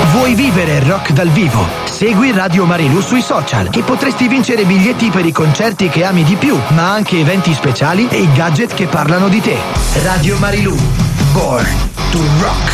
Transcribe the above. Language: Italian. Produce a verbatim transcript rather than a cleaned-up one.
Vuoi vivere il rock dal vivo? Segui Radio Marilù sui social e potresti vincere biglietti per i concerti che ami di più, ma anche eventi speciali e i gadget che parlano di te. Radio Marilù. Born to rock.